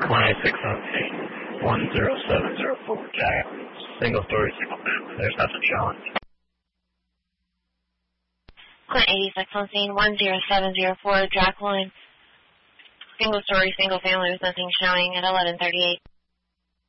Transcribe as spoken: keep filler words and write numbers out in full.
Client six one eight, one zero seven zero four, Jack. Single story, single family. There's nothing showing. Client eighty-six on scene, one zero seven zero four, Jack Line. Single story, single family with nothing showing at eleven thirty-eight.